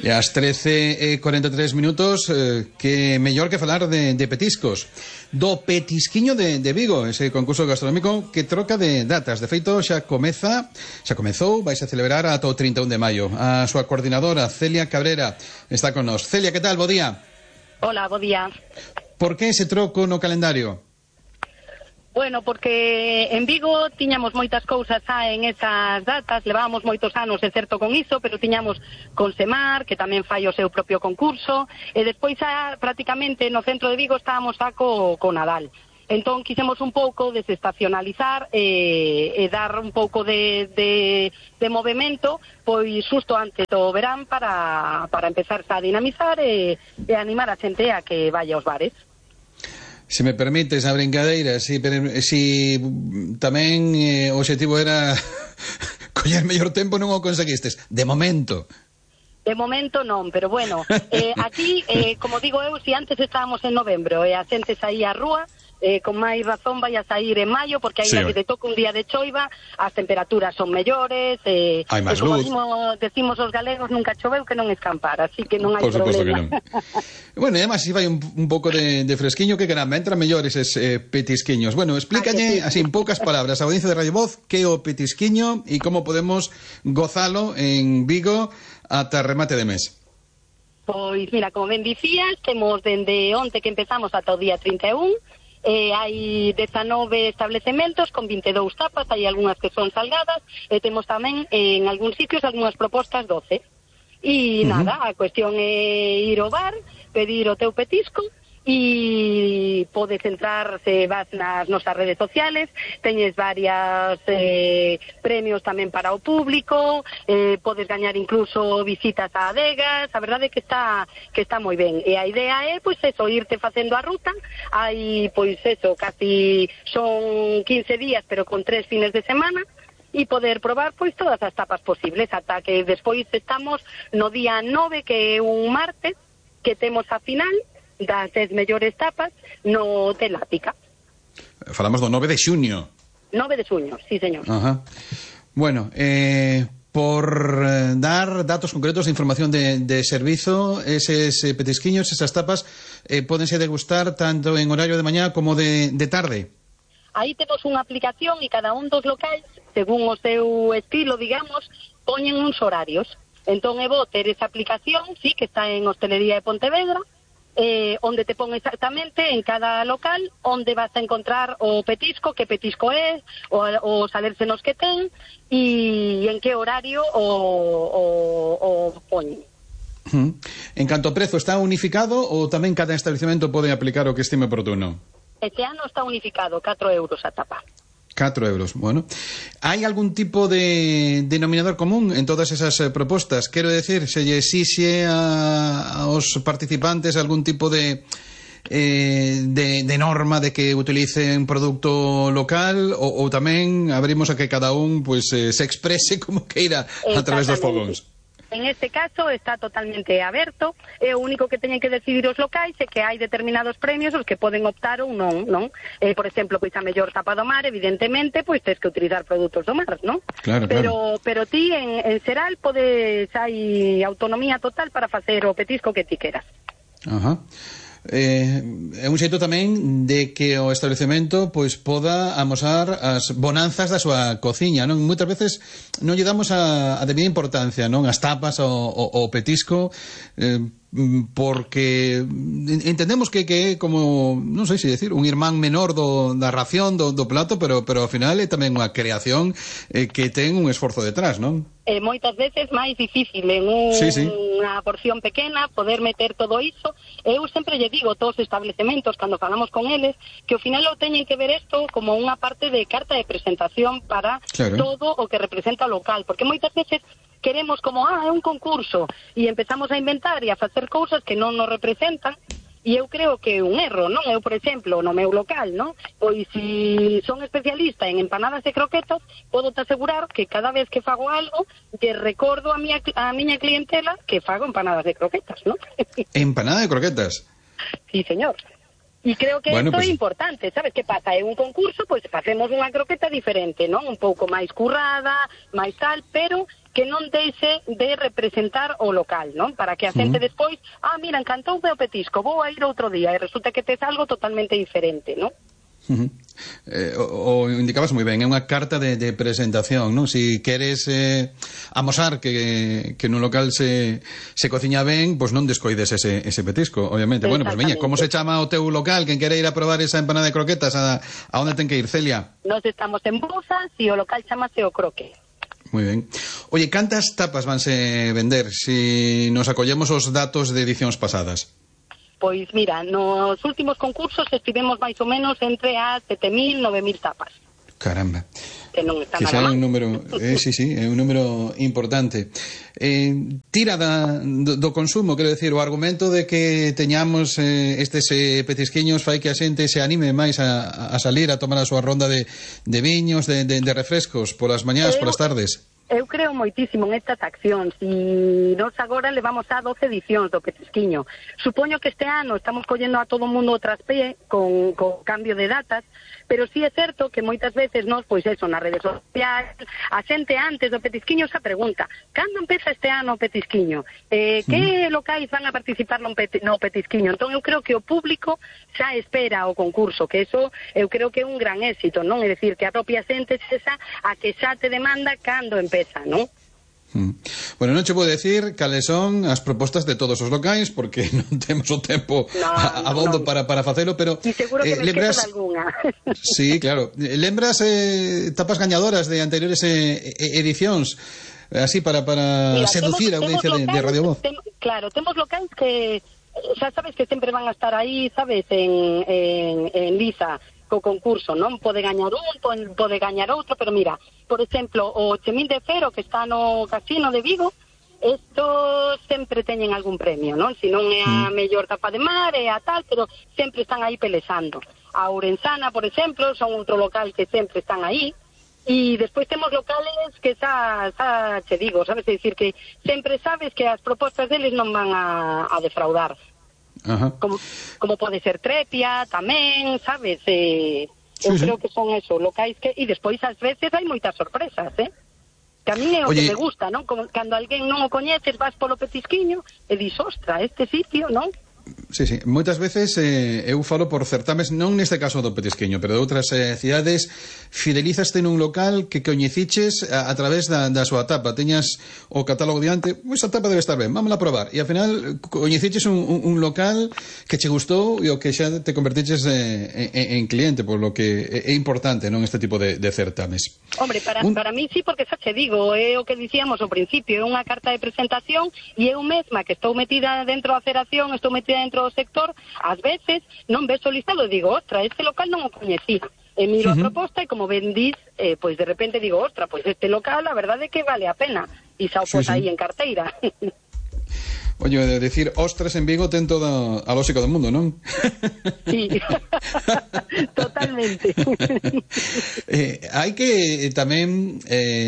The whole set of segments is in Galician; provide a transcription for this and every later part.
E ás 13:43 minutos, que mellor que falar de petiscos. Do petisquiño de Vigo, ese concurso gastronómico que troca de datas. De feito, xa comezou, vais a celebrar ata o 31 de maio. A súa coordinadora, Celia Cabrera, está con nós. Celia, que tal? Bo día. Hola, bo día. Por que ese troco no calendario? Bueno, porque en Vigo tiñamos moitas cousas xa en esas datas, levábamos moitos anos, é certo, con iso, pero tiñamos con Semar, que tamén fai o seu propio concurso, e despois xa prácticamente no centro de Vigo estábamos xa co Nadal. Entón quixemos un pouco desestacionalizar e dar un pouco de movimento, pois xusto antes do verán para empezar a dinamizar e animar a xente a que vaya aos bares. Se me permites a brincadeira, si tamén o objetivo era coller mellor tempo, non o conseguistes, de momento. De momento non, pero bueno, aquí, como digo eu, si antes estábamos en novembro e a xente saía á rúa, con máis razón vai a sair en maio, porque aí que te toca un día de choiva, as temperaturas son mellores, hai máis como luz. decimos os galegos, nunca choveu que non escampar, así que non hai Que problema. non. Bueno, e además, si vai un pouco de fresquiño, que caramba, entran mellor eses petisquiños. Bueno, explícalle, así en poucas palabras, a audiencia de Radio Voz, que é o petisquiño e como podemos gozalo en Vigo ata remate de mes. Pois, mira, como ben dicías, temos dende onte que empezamos ata o día 31, hai 19 establecementos con 22 tapas, hai algunhas que son salgadas, e temos tamén en algúns sitios algunhas propostas 12. E nada, a cuestión é ir ao bar, pedir o teu petisco, e podes entrar, se vas nas nosas redes sociales, teñes varios premios tamén para o público, podes gañar incluso visitas a adegas, a verdade é que está moi ben, e a idea é, pois eso, irte facendo a ruta, hai, pois eso, casi son 15 días, pero con 3 fines de semana, e poder probar, pois, todas as tapas posibles, ata que despois estamos no día 9, que é un martes, que temos a final das 10 mellores tapas no Hotel Ática. Falamos do 9 de xuño. 9 de xuño, sí, señor. Ajá. Bueno, por dar datos concretos de información de servizo, eses petisquiños, esas tapas, pódense degustar tanto en horario de mañá como de tarde. Aí temos unha aplicación e cada un dos locais, según o seu estilo, digamos, poñen uns horarios. Entón é bo ter esa aplicación, sí, que está en Hostelería de Pontevedra, onde te pon exactamente en cada local onde vas a encontrar o petisco, que petisco é, os alérgenos que ten e en que horario o poñen. En canto ao prezo, está unificado ou tamén cada establecemento pode aplicar o que estime oportuno? Este ano está unificado, 4 euros a tapa. 4 euros, bueno. Hai algún tipo de denominador común en todas esas propostas? Quero decir, se lle exixe aos participantes algún tipo de norma de que utilicen produto local ou tamén abrimos a que cada un pues, se exprese como queira a través dos fogóns? En este caso está totalmente aberto, e o único que teñen que decidir os locais é que hai determinados premios os que poden optar ou non, non? Por exemplo, pois a mellor tapa do mar, evidentemente, pois tens que utilizar produtos do mar, non? Claro, pero ti en xeral podes, hai autonomía total para facer o petisco que ti queras. Ajá. É un xeito tamén de que o establecemento pois poda amosar as bonanzas da súa cociña, non? Moitas veces non lle damos a debida importancia, non? As tapas, o petisco, porque entendemos que é como, non sei se decir, un irmán menor da ración, do plato, pero ao final é tamén unha creación que ten un esforzo detrás, non? Moitas veces máis difícil en unha porción pequena poder meter todo iso. Eu sempre lle digo a todos os establecementos cando falamos con eles que ao final o teñen que ver isto como unha parte de carta de presentación para todo o que representa o local, porque moitas veces queremos como, é un concurso e empezamos a inventar e a facer cousas que non nos representan. E eu creo que é un erro, non? Eu, por exemplo, no meu local, non? Pois se son especialista en empanadas e croquetas, podo te asegurar que cada vez que fago algo, te recordo a miña clientela que fago empanadas de croquetas, non? Empanada de croquetas? Sí, señor. E creo que bueno, isto pues... é importante, sabes que pasa? É un concurso, pois facemos unha croqueta diferente, non? Un pouco máis currada, máis tal, pero que non deixe de representar o local, non? Para que a xente despois, mira, encantoume o petisco, vou a ir outro día, e resulta que tes algo totalmente diferente, non? O indicabas moi ben, é unha carta de presentación, non? Si queres amosar que nun local se cociña ben, pois non descoides ese petisco, obviamente. Bueno, pois veña, como se chama o teu local? Quen quere ir a probar esa empanada de croquetas, a onde ten que ir, Celia? Nós estamos en Bouzas e o local chamase O Croque. Moi ben. Oye, cantas tapas vanse vender si nos acollemos os datos de edicións pasadas? Pois mira, nos últimos concursos estivemos máis ou menos entre as 7.000, 9.000 tapas. Caramba. Que non está que nada mal. Un número, sí, é un número importante. Tira do consumo, quero decir, o argumento de que teñamos estes petisquiños fai que a xente se anime máis a salir a tomar a súa ronda de viños, de refrescos, polas mañás, polas tardes. Eu creo moitísimo en estas accións e nós agora levamos a 12 edicións do petisquiño. Supoño que este ano estamos collendo a todo o mundo o traspé con cambio de datas, pero sí é certo que moitas veces nós, pois eso, nas redes sociais, a xente antes do petisquiño xa pregunta, cando empeza este ano o petisquiño? Que locais van a participar no petisquiño? Entón eu creo que o público xa espera o concurso, que eso eu creo que é un gran éxito, non? É dicir, que a propia xente xa a que xa te demanda cando empeza, non? Bueno, non che vou decir cales son as propostas de todos os locais porque non temos o tempo abondo para facelo, pero e seguro que me esquezo de alguna. Sí, claro. Lembras tapas gañadoras de anteriores edicións así para mira, seducir a audiencia de Radio Voz? Claro, temos locais que xa sabes que sempre van a estar aí, sabes, en liza co concurso, non? Pode gañar un, pode gañar outro, pero mira, por exemplo, o Chemín de Fero, que está no Casino de Vigo, estos sempre teñen algún premio, non? Si non é a mellor tapa de mar, é a tal, pero sempre están aí pelexando. A Ourensana, por exemplo, son outro local que sempre están aí, e despois temos locales que xa che digo, sabes? É dicir, que sempre sabes que as propostas deles non van a defraudar. Como pode ser Trepia tamén, sabes? Eu creo que son eso, locais que... E despois ás veces hai moitas sorpresas, que a mí é o que me gusta, non? Como cando alguén non o coñeces, vas polo petisquiño e dis, ostra, este sitio, non? Sí, moitas veces eu falo por certames, non neste caso do petisquiño, pero de outras cidades, fidelizaste nun local que coñeciches a través da súa tapa, teñas o catálogo diante, esa tapa debe estar ben, vámola a probar, e ao final coñeciches un local que che gustou e o que xa te convertiches en cliente, por lo que é importante, non, este tipo de certames. Hombre, para mí sí, porque xa che digo, é o que dicíamos ao principio, é unha carta de presentación e eu mesma que estou metida dentro da federación, estou metida dentro do sector, ás veces non ves o listado e digo, ostra, este local non o coñecí, e miro a proposta e como ben dis, pois de repente digo, ostra, pois este local a verdade é que vale a pena e xa o pos aí en carteira. Oye, decir ostras en Vigo ten toda a lógica do mundo, non? Sí, totalmente. Hai que tamén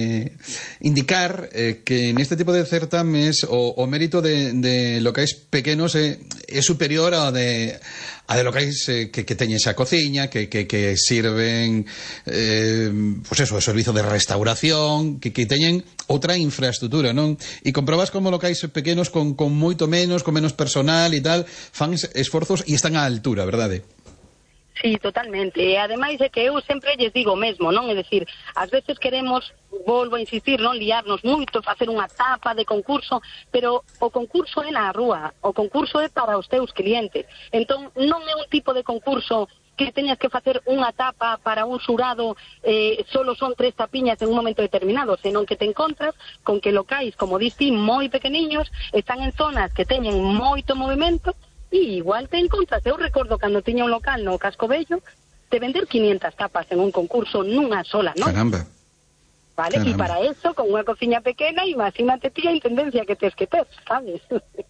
indicar que neste tipo de certames o mérito de locais pequenos é superior ao de locais que teñen esa cociña, que sirven pues eso, o servizo de restauración, que teñen outra infraestructura, non? E comprobas como locais pequenos con moito menos, con menos personal e tal, fan esforzos e están á altura, verdade? Sí, totalmente. E ademais é que eu sempre lles digo o mesmo, non? É dicir, ás veces queremos, volvo a insistir, non liarnos moito, facer unha tapa de concurso, pero o concurso é na rúa, o concurso é para os teus clientes. Entón, non é un tipo de concurso que teñas que facer unha tapa para un xurado, solo son 3 tapiñas en un momento determinado, senón que te encontras con que locais, como dis ti, moi pequeniños, están en zonas que teñen moito movimento, e igual te encontras. Eu recordo cando tiña un local no Casco Bello de vender 500 tapas en un concurso nunha sola, non? Caramba. Vale, e para eso, con unha cociña pequena, imagínate ti a intendencia que tes que ter, sabes?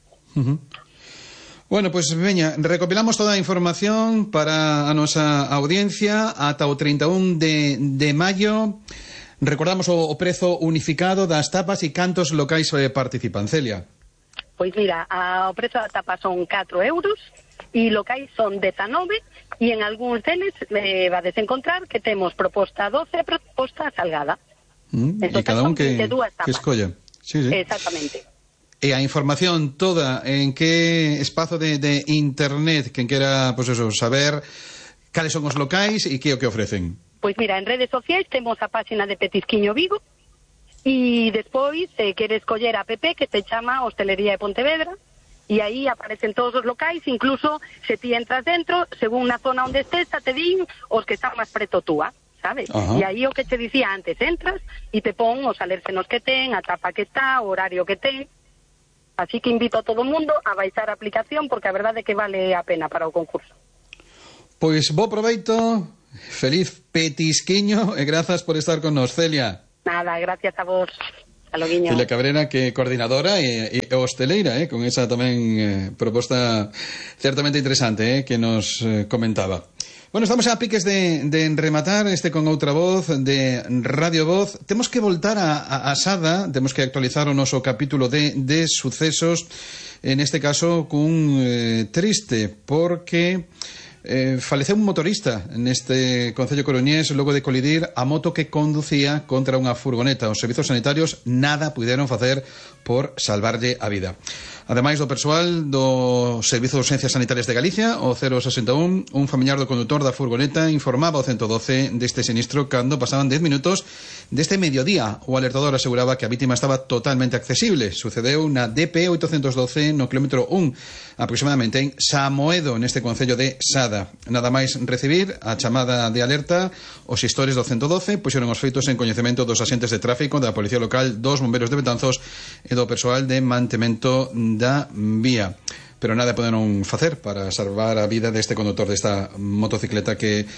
Bueno, pues veña, recopilamos toda a información para a nosa audiencia ata o 31 de maio. Recordamos o prezo unificado das tapas e cantos locais participan, Celia. Pois mira, o prezo da tapa son 4 euros e locais son 19 e en algúns deles vades encontrar que temos proposta doce e proposta salgada. E cada un que escolla. Sí. Exactamente. E a información toda en que espazo de internet quen quera, pois eso, saber cales son os locais e que o que ofrecen. Pois mira, en redes sociais temos a páxina de Petisquiño Vigo e despois queres coller a app que se chama Hostelería de Pontevedra e aí aparecen todos os locais, incluso se ti entras dentro, según na zona onde estés, te din os que están máis preto túa, sabes? E aí o que te dicía antes, entras e te pon os alérgenos que ten, a tapa que está, o horario que ten. Así que invito a todo o mundo a baixar a aplicación porque a verdade é que vale a pena para o concurso. Pois bo proveito, feliz petisquiño e grazas por estar con nos, Celia. Nada, gracias a vos. Hasta loguiño. Celia Cabrera, que coordinadora e hosteleira, con esa tamén proposta certamente interesante que nos comentaba. Bueno, estamos a piques de rematar con outra voz de Radio Voz. Temos que voltar a Sada, temos que actualizar o noso capítulo de sucesos, en este caso cun triste, porque faleceu un motorista neste concello coruñés logo de colidir a moto que conducía contra unha furgoneta. Os servizos sanitarios nada puderon facer por salvarlle a vida. Ademais do persoal do Servizo de Urxencias Sanitarias de Galicia, o 061, un familiar do condutor da furgoneta informaba ao 112 deste sinistro cando pasaban 10 minutos deste mediodía. O alertador aseguraba que a vítima estaba totalmente accesible. Sucedeu na DP 812 no kilómetro 1, aproximadamente en Samoedo, neste concello de Sada. Nada máis recibir a chamada de alerta, os xestores do 112 puxeron os feitos en coñecemento dos axentes de tráfico, da Policía Local, dos bomberos de Betanzos e do persoal de mantemento da vía. Pero nada poderon facer para salvar a vida deste condutor desta motocicleta que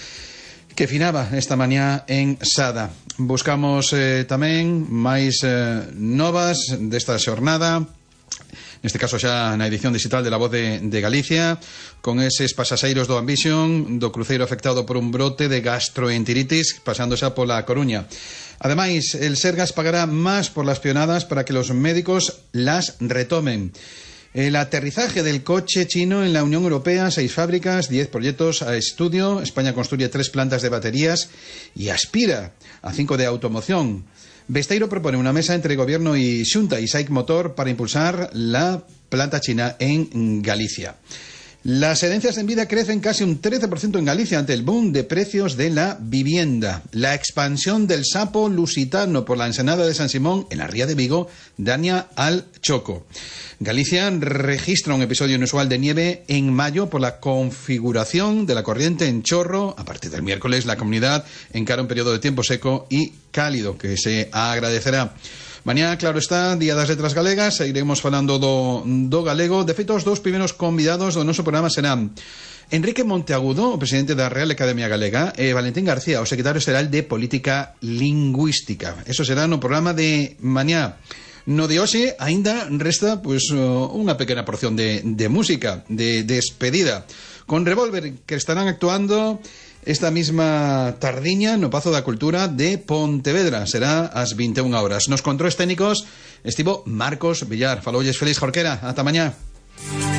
finaba esta mañá en Sada. Buscamos tamén máis novas desta xornada, neste caso xa na edición digital de La Voz de Galicia, con eses pasaxeiros do Ambition, do cruceiro afectado por un brote de gastroenteritis pasando xa pola Coruña. Ademais, el Sergas pagará más por las pionadas para que los médicos las retomen. El aterrizaje del coche chino en la Unión Europea, 6 fábricas, 10 proyectos a estudio. España construye 3 plantas de baterías y aspira a 5 de automoción. Besteiro propone una mesa entre Gobierno y Xunta y SAIC Motor para impulsar la planta china en Galicia. Las herencias en vida crecen casi un 13% en Galicia ante el boom de precios de la vivienda. La expansión del sapo lusitano por la ensenada de San Simón en la ría de Vigo daña al Choco. Galicia registra un episodio inusual de nieve en mayo por la configuración de la corriente en chorro. A partir del miércoles la comunidad encara un periodo de tiempo seco y cálido que se agradecerá. Mañá, claro está, Día das Letras Galegas, seguiremos falando do galego. De feito, os dous primeiros convidados do noso programa serán Enrique Monteagudo, o presidente da Real Academia Galega, e Valentín García, o secretario xeral de Política Lingüística. Eso será no programa de mañá. No de hoxe aínda resta unha pequena porción de música, de despedida, con Revolver, que estarán actuando esta misma tardiña no Pazo da Cultura de Pontevedra. Será ás 21 horas. Nos controles técnicos estivo Marcos Villar. Faloulles Félix Jorquera. Ata mañá.